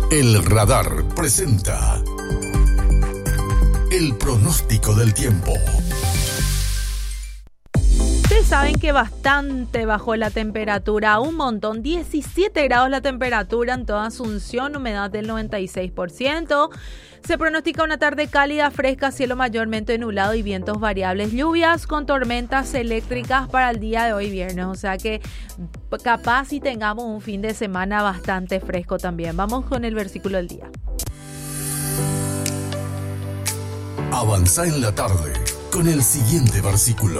El Radar presenta el pronóstico del tiempo. Ustedes saben que bastante bajó la temperatura, un montón, 17 grados la temperatura en toda Asunción, humedad del 96%. Se pronostica una tarde cálida, fresca, cielo mayormente nublado y vientos variables, lluvias con tormentas eléctricas para el día de hoy viernes. O sea que capaz si tengamos un fin de semana bastante fresco también. Vamos con el versículo del día. Avanza en la tarde con el siguiente versículo.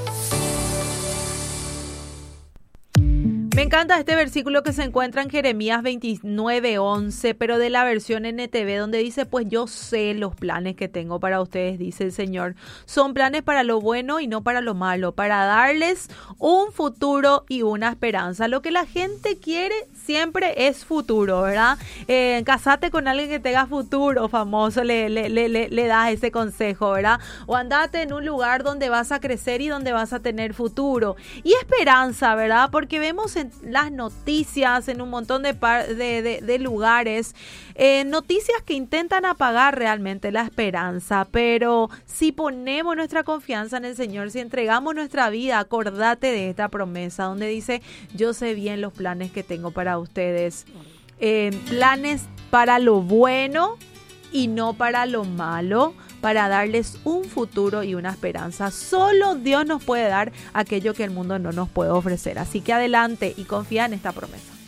Me encanta este versículo que se encuentra en Jeremías 29:11, pero de la versión NTV, donde dice, pues yo sé los planes que tengo para ustedes, dice el Señor. Son planes para lo bueno y no para lo malo, para darles un futuro y una esperanza. Lo que la gente quiere siempre es futuro, ¿verdad? Casate con alguien que tenga futuro, famoso, le das ese consejo, ¿verdad? O andate en un lugar donde vas a crecer y donde vas a tener futuro. Y esperanza, ¿verdad? Porque vemos en las noticias, en un montón de lugares, noticias que intentan apagar realmente la esperanza, pero si ponemos nuestra confianza en el Señor, si entregamos nuestra vida, acordate de esta promesa donde dice, yo sé bien los planes que tengo para ustedes, planes para lo bueno y no para lo malo, para darles un futuro y una esperanza. Solo Dios nos puede dar aquello que el mundo no nos puede ofrecer. Así que adelante y confía en esta promesa.